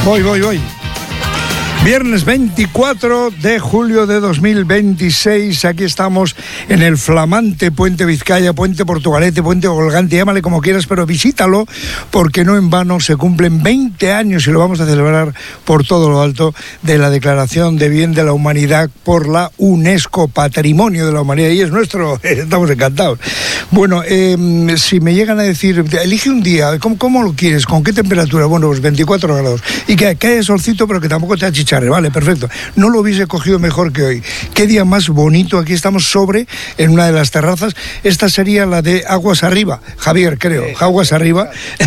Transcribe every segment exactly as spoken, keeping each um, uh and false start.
Voy, voy, voy. Viernes veinticuatro de julio de dos mil veintiséis, aquí estamos en el flamante Puente Vizcaya, Puente Portugalete, Puente Colgante, llámale como quieras, pero visítalo, porque no en vano se cumplen veinte años y lo vamos a celebrar por todo lo alto de la Declaración de Bien de la Humanidad por la UNESCO, Patrimonio de la Humanidad, y es nuestro, estamos encantados. Bueno, eh, si me llegan a decir, elige un día, ¿cómo, cómo lo quieres? ¿Con qué temperatura? Bueno, pues veinticuatro grados, y que, que haya solcito, pero que tampoco te achiche. Vale, perfecto. No lo hubiese cogido mejor que hoy. Qué día más bonito. Aquí estamos sobre, en una de las terrazas. Esta sería la de Aguas Arriba. Javier, creo. Sí, Aguas Arriba.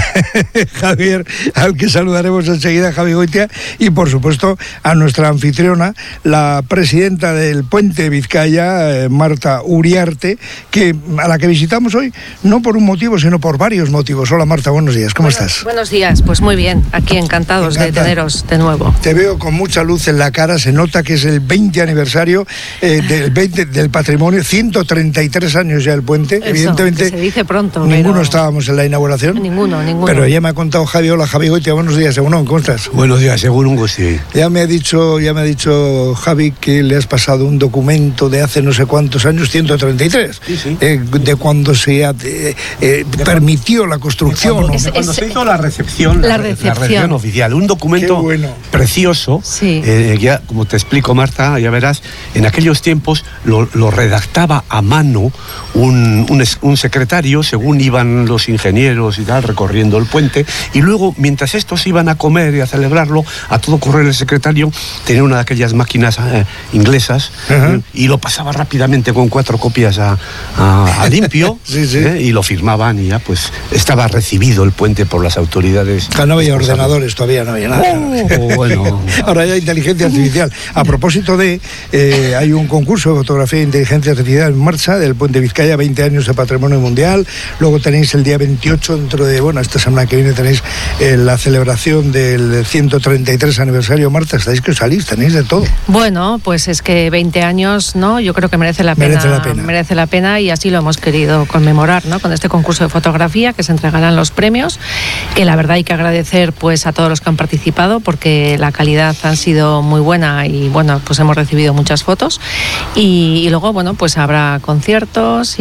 Javier, al que saludaremos enseguida, Javi Goitia. Y, por supuesto, a nuestra anfitriona, la presidenta del Puente Vizcaya, eh, Marta Uriarte, que, a la que visitamos hoy, no por un motivo, sino por varios motivos. Hola, Marta, buenos días. ¿Cómo bueno, estás? Buenos días. Pues muy bien. Aquí encantados Encantado. de teneros de nuevo. Te veo con mucha luz en la cara, se nota que es el veinte aniversario eh, del veinte del patrimonio, ciento treinta y tres años ya el puente. Eso, evidentemente se dice pronto. Ninguno pero... estábamos en la inauguración. Ninguno, ninguno. Pero ya me ha contado Javi. Hola, Javi Goitia, buenos días, Egunon, ¿cómo estás? Buenos días, Egunon, Gosti. Ya me ha dicho, ya me ha dicho Javi que le has pasado un documento de hace no sé cuántos años, ciento treinta y tres, sí, sí. Eh, de cuando se ha, eh, eh, permitió la construcción. De cuando, de cuando es, se hizo la recepción, la, la, recepción. la recepción oficial. Un documento bueno. precioso. Sí. Eh, ya, como te explico, Marta, ya verás, en aquellos tiempos lo, lo redactaba a mano un, un, un secretario, según iban los ingenieros y tal, recorriendo el puente, y luego, mientras estos iban a comer y a celebrarlo, a todo correr el secretario tenía una de aquellas máquinas eh, inglesas, uh-huh. eh, y lo pasaba rápidamente con cuatro copias a, a, a limpio, sí, sí. Eh, y lo firmaban, y ya pues estaba recibido el puente por las autoridades. Ya no había ordenadores, todavía no había nada. Oh, bueno. Ahora ya hay inteligencia artificial. A propósito de, eh, hay un concurso de fotografía de inteligencia artificial en marcha del Puente Vizcaya, veinte años de patrimonio mundial. Luego tenéis el día veintiocho, dentro de, bueno, esta semana que viene tenéis eh, la celebración del ciento treinta y tres aniversario. Marta, estáis que os salís, tenéis de todo. Bueno, pues es que veinte años, ¿no? Yo creo que merece la pena. Merece la pena. Merece la pena, y así lo hemos querido conmemorar, ¿no? Con este concurso de fotografía, que se entregarán los premios, que la verdad hay que agradecer pues a todos los que han participado, porque la calidad ha sido muy buena y bueno, pues hemos recibido muchas fotos, y, y luego bueno, pues habrá conciertos y,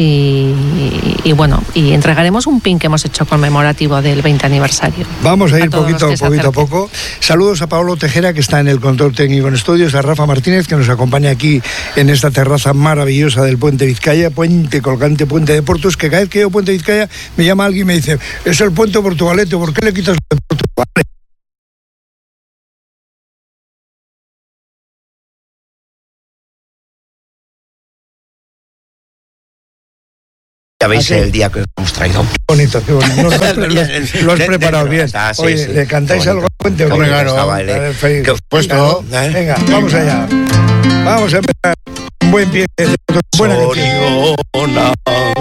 y, y bueno, y entregaremos un pin que hemos hecho conmemorativo del veinte aniversario. Vamos a ir a poquito, poquito a poco. Saludos a Pablo Tejera, que está en el control técnico en estudios, a Rafa Martínez, que nos acompaña aquí en esta terraza maravillosa del Puente Vizcaya, Puente Colgante, Puente de Portos, que cada vez que yo Puente Vizcaya me llama alguien y me dice, es el Puente Portugalete, ¿por qué le quitas el Portugalete? Ya veis el día que os hemos traído. Qué bonito, qué bonito. No, no, lo, lo has preparado bien. Ah, sí, Oye, sí. ¿le cantáis algo al puente? Hombre, claro. ¿Qué os puesto? Venga, venga, vamos allá. Vamos a empezar. Un buen pie. Buena canción.